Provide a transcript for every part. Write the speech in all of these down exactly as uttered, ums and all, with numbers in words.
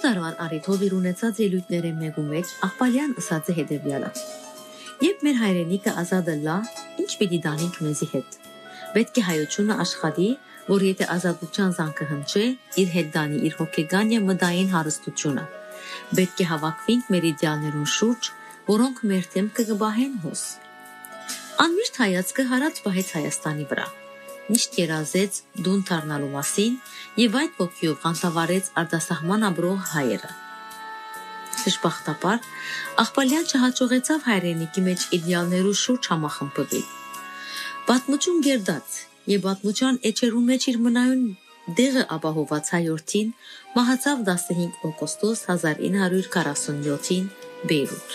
տարվան առիթով իր ունեցած ելույթների մեկու մեջ Աղբալյան ըսած է հետևյալը. Երբ մեր հայրենիքը ազատը լա, ինչ պիտի դանենք մեզի հետ։ Պետք է հայությունը աշխատի, որ եթե ազատության զանգը հնչե, իր հետ դանի իր հոգեգան և մտային հարստությունը։ Պետք է հավաքվենք մեր իդեալներուն շուրջ, որոնք մեր դեմքը կբահեն հոս։ Անմիշտ հայացքը հարած պահեց Հայաստանի վրա, միշտ երազեց դուն դառնալու մասին և այդ ոգիով ղանթավարեց արտասահման ապրող հայերը։ Դժբախտաբար, Աղբալյան չհաջողեցավ հայրենիքի մեջ իդեալներու շուրջ համախմբվել։ Պատմություն գերդած և պատմության էջերու մեջ իր մնայուն դեղը ապահոված հայորդին մահացավ տասնհինգ օգոստոս հազար ինը հարյուր քառասունյոթին Բեյրութ։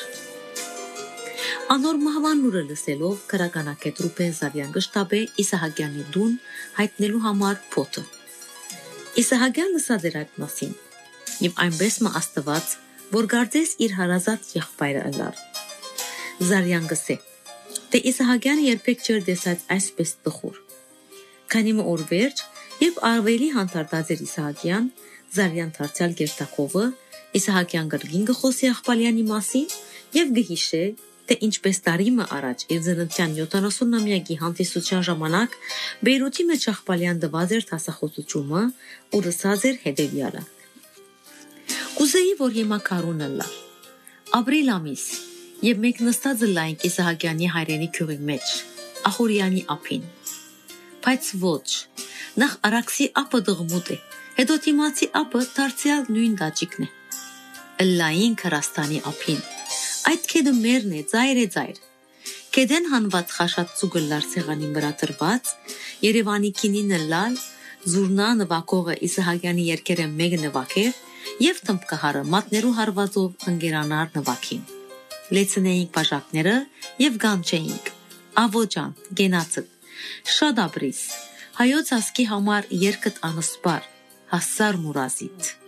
Անոր մահվան լուրը լսելով գրականագետ Ռուբեն Զարյան գշտաբե Իսահակյանի դուն հայտնելու համար փոթը։ Իսահակյան լսած էր այդ մասին և այնպես մը աստված, որ գարձես իր հարազատ եղբայրը ըլար։ Զարյան գսե, թե Իսահակյանը երբեք չէր տեսած այսպես տխուր։ Քանի մը օր վերջ, երբ ավելի հանդարտած էր Իսահակյան, Զարյան դարձյալ գերտակովը Իսահակյան գրգին գխոսի Աղբալյանի մասին և գհիշե, թե ինչպես տարի մը առաջ իր ծննդյան յոթանասունամյակի հանդիսության ժամանակ Բեյրութի մեջ Աղբալյան տված էր դասախոսությունը ու լսած էր հետևյալը. Կուզեի, որ հիմա քարունը լա, ապրիլ ամիս, և մենք նստած լայնք Իսահակյանի հայրենի գյուղի մեջ, Ախուրյանի ափին, բայց ոչ, նախ Արաքսի ափը դղմուտ է, հետո Թիմացի ափը դարձյալ նույն դաջիկն է, լային Քրաստանի ափին, այդ քեդը մերն է, ծայր է ծայր, քեդեն հանված խաշած ծուգլար սեղանի վրա դրված, Երևանի քինինը լալ, զուրնա նվակողը Իսահակյանի երկերը մեկ նվակեր և թմբկահարը մատներու հարվածով ընգերանար նվակին։ Լեցնեինք բաժակները և գանչեինք, ավոջան, գենացդ, շատ ապրիս, հայոց ասկի համար երկդ անսպար, հասար մուրազիտ։